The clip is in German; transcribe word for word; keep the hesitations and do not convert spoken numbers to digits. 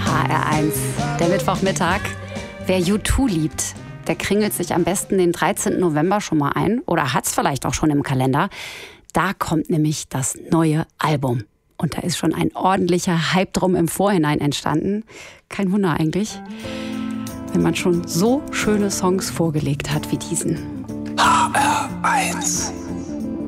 H R eins. Der Mittwochmittag. Wer U zwei liebt, der kringelt sich am besten den dreizehnten November schon mal ein oder hat es vielleicht auch schon im Kalender. Da kommt nämlich das neue Album. Und da ist schon ein ordentlicher Hype drum im Vorhinein entstanden. Kein Wunder eigentlich, wenn man schon so schöne Songs vorgelegt hat wie diesen.